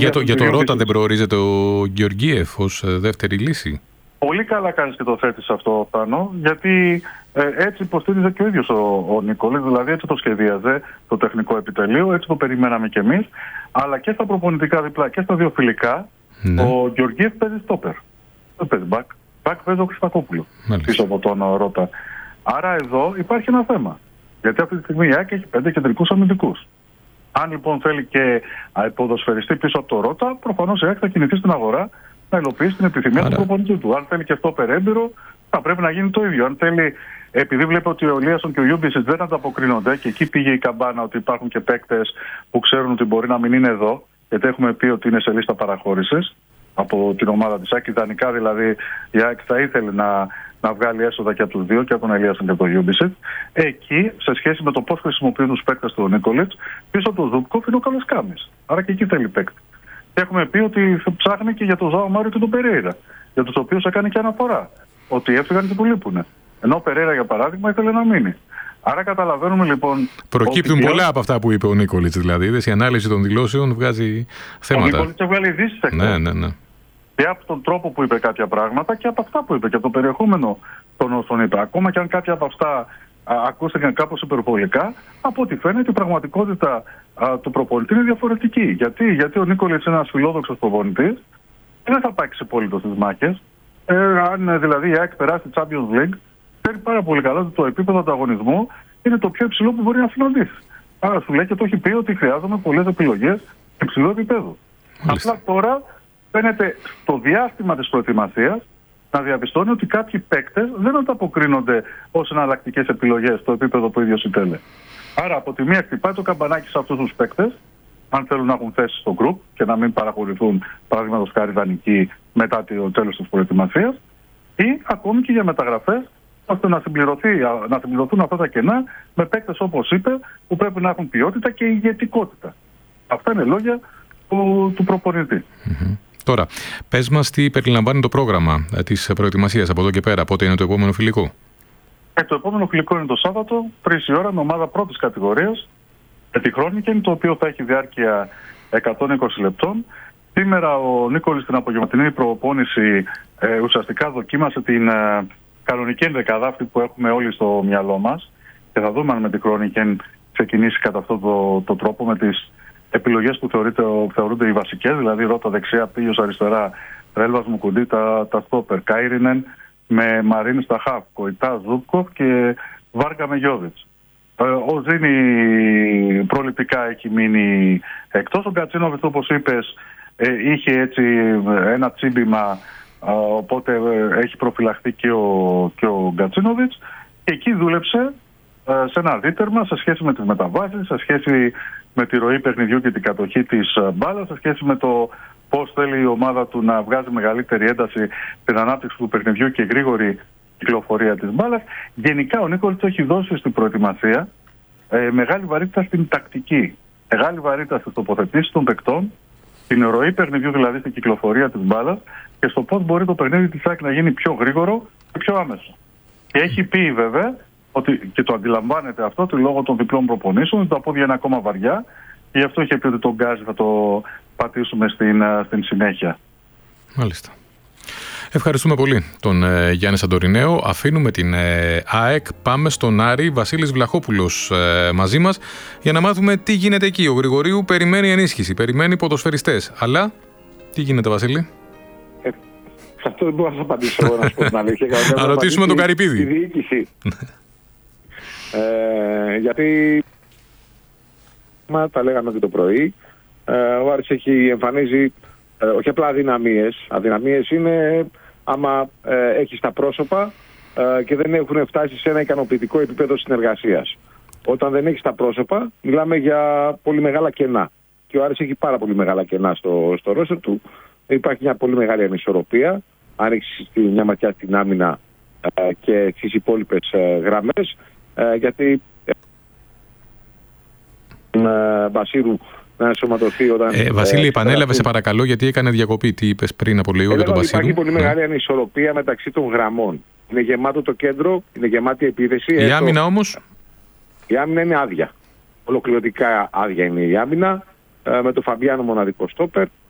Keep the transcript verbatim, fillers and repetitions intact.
για το, για το Ρώτα δεν προορίζεται ο Γεωργίεφ ως δεύτερη λύση? Πολύ καλά κάνεις και το θέτεις αυτό, Θάνο, γιατί ε, έτσι υποστήριζε και ο ίδιος ο, ο Νίκολης, δηλαδή έτσι το σχεδίαζε το τεχνικό επιτελείο, έτσι το περιμέναμε κι εμείς, αλλά και στα προπονητικά διπλά και στα δύο φιλικά, ναι. Ο Γεωργίεφ παίζει στόπερ. Δεν παίζει μπακ. Μπακ παίζει ο Χριστακόπουλο πίσω από τον Ρώτα. Άρα εδώ υπάρχει ένα θέμα. Γιατί αυτή τη στιγμή η ΑΕΚ έχει πέντε κεντρικούς αμυντικούς. Αν λοιπόν θέλει και ποδοσφαιριστή πίσω από το Ρώτα, προφανώς η ΑΕΚ θα κινηθεί στην αγορά να υλοποιήσει την επιθυμία Άρα. του προπονητή του. Αν θέλει και αυτό περέμπειρο, θα πρέπει να γίνει το ίδιο. Αν θέλει, επειδή βλέπει ότι ο Λίασον και ο Γιούμπισιτ δεν ανταποκρίνονται, και εκεί πήγε η καμπάνα ότι υπάρχουν και παίκτες που ξέρουν ότι μπορεί να μην είναι εδώ, γιατί έχουμε πει ότι είναι σε λίστα παραχώρησης από την ομάδα της ΑΕΚ. Ιδανικά δηλαδή η ΑΕΚ θα ήθελε να, να βγάλει έσοδα και από τους δύο, και από τον Ελίασον και από τον Γιούμπισιτ. Εκεί, σε σχέση με το πώς χρησιμοποιούν τους παίκτες του Νίκολιτς, πίσω από τον Ζούμπκοφ είναι ο Καλοσκάμης. Άρα και εκεί θέλει παίκτη. Και έχουμε πει ότι θα ψάχνει και για τον Ζωάο Μάριο και τον Περέιρα, για τους οποίους έκανε και αναφορά. Ότι έφυγαν και του λείπουνε. Ενώ ο Περέιρα, για παράδειγμα, ήθελε να μείνει. Άρα καταλαβαίνουμε λοιπόν. Προκύπτουν ότι πολλά από αυτά που είπε ο Νίκολιτς, δηλαδή. Είδες, η ανάλυση των δηλώσεων βγάζει θέματα. Ο Νίκολιτς έβγαλε ειδήσεις εκτός. Ναι, ναι, ναι. Και από τον τρόπο που είπε κάποια πράγματα και από αυτά που είπε και από το περιεχόμενο των όσων είπε. Ακόμα και αν κάποια από αυτά α, ακούστηκαν κάπως υπερβολικά, από ό,τι φαίνεται η πραγματικότητα α, του προπονητή είναι διαφορετική. Γιατί, Γιατί ο Νίκολιτς είναι ένας φιλόδοξος προπονητής και δεν θα πάει ξεπόλυτο στις μάχες. Ε, αν δηλαδή η ΑΕΚ περάσει τη Champions League, ξέρει πάρα πολύ καλά ότι το επίπεδο ανταγωνισμού είναι το πιο υψηλό που μπορεί να συναντήσει. Άρα σου λέει και το έχει πει ότι χρειάζομαι πολλές επιλογές υψηλού επίπεδου. Απλά τώρα φαίνεται στο διάστημα της προετοιμασίας να διαπιστώνει ότι κάποιοι παίκτες δεν ανταποκρίνονται ως εναλλακτικές επιλογές στο επίπεδο που ίδιος ήθελε. Άρα από τη μία χτυπάει το καμπανάκι σε αυτούς τους παίκτες, αν θέλουν να έχουν θέση στο γκρουπ και να μην παραχωρηθούν, παραδείγματος χάρη δανεικοί, μετά το τέλος της προετοιμασίας, ή ακόμη και για μεταγραφές, ώστε να, να συμπληρωθούν αυτά τα κενά με παίκτες, όπως είπε, που πρέπει να έχουν ποιότητα και ηγετικότητα. Αυτά είναι λόγια του, του προπονητή. Mm-hmm. Τώρα, πες μας τι περιλαμβάνει το πρόγραμμα της προετοιμασίας από εδώ και πέρα. Πότε είναι το επόμενο φιλικό? Ε, το επόμενο φιλικό είναι το Σάββατο, τρεις η ώρα, με ομάδα πρώτης κατηγορίας, με τη Χρόνικεν, το οποίο θα έχει διάρκεια εκατόν είκοσι λεπτών. Σήμερα ο Νίκολης στην απογευματινή προπόνηση ε, ουσιαστικά δοκίμασε την ε, κανονική ενδεκάδα που έχουμε όλοι στο μυαλό μας, και θα δούμε αν με τη Χρόνικεν ξεκινήσει κατά αυτόν τον το τρόπο, με τις επιλογές που θεωρούνται οι βασικές, δηλαδή Ρώτα δεξιά, Πίλιος αριστερά, Ρέλβας Μουκουντή, τα, τα στόπερ, Κάιρινεν με Μαρίνη στα χαφ, Κοϊτά, Ζούμπκοφ και Βάργα με Γιώβιτς. Ε, ο Ζήνη προληπτικά έχει μείνει εκτός. Ο Γκατσίνοβιτς, όπως είπες, ε, είχε έτσι ένα τσίμπημα, ε, οπότε ε, έχει προφυλαχθεί και ο, και ο Γκατσίνοβιτς, και εκεί δούλεψε ε, σε ένα δίτερμα σε σχέση με τις μεταβάσεις, σε σχέση με τη ροή παιχνιδιού και την κατοχή της μπάλας, σε σχέση με το πώς θέλει η ομάδα του να βγάζει μεγαλύτερη ένταση στην ανάπτυξη του παιχνιδιού και γρήγορη κυκλοφορία της μπάλας. Γενικά ο Νίκολιτς έχει δώσει στην προετοιμασία ε, μεγάλη βαρύτητα στην τακτική, μεγάλη βαρύτητα στις τοποθετήσεις των παικτών, στην ροή παιχνιδιού δηλαδή στην κυκλοφορία της μπάλας και στο πώς μπορεί το παιχνίδι της ΑΕΚ να γίνει πιο γρήγορο και πιο άμεσο. Και έχει πει βέβαια, ότι, και το αντιλαμβάνεται αυτό, ότι λόγω των διπλών προπονήσεων τα πόδια είναι ακόμα βαριά, και γι' αυτό είχε πει ότι τον γκάζι θα το πατήσουμε στην, στην συνέχεια. Μάλιστα. Ευχαριστούμε πολύ τον ε, Γιάννη Σαντορινέο. Αφήνουμε την ε, ΑΕΚ, πάμε στον Άρη. Βασίλης Βλαχόπουλος ε, μαζί μας για να μάθουμε τι γίνεται εκεί. Ο Γρηγορίου περιμένει ενίσχυση, περιμένει ποδοσφαιριστές. Αλλά τι γίνεται, Βασίλη? Ε, σε αυτό δεν μπορώ να σας απαντήσω εγώ, να σου πω την αλήθεια. Να ρωτήσουμε τον Καρυπίδη. Τη διοίκηση. ε, γιατί τα λέγαμε και το πρωί, ε, ο Άρης έχει εμφανίζει ε, όχι απλά αδυναμίες. Αδυναμίες είναι άμα ε, έχεις τα πρόσωπα ε, και δεν έχουν φτάσει σε ένα ικανοποιητικό επίπεδο συνεργασίας. Όταν δεν έχεις τα πρόσωπα, μιλάμε για πολύ μεγάλα κενά. Και ο Άρης έχει πάρα πολύ μεγάλα κενά στο, στο ρόστερ του. Υπάρχει μια πολύ μεγάλη ανισορροπία. Αν έχεις μια ματιά στην άμυνα ε, και στις υπόλοιπες ε, γραμμές, ε, γιατί ε, Βασίρου να ενσωματωθεί όταν... Ε, Βασίλη, ε, επανέλαβε σε παρακαλώ, γιατί έκανε διακοπή. Τι είπες πριν από λίγο για τον Βασίρου? Υπάρχει πολύ μεγάλη ναι. ανισορροπία μεταξύ των γραμμών. Είναι γεμάτο το κέντρο, είναι γεμάτη επίθεση. Η έστω... άμυνα όμως? Η άμυνα είναι άδεια. Ολοκληρωτικά άδεια είναι η άμυνα. Ε, με τον Φαμπιάνο μοναδικό στόπερ.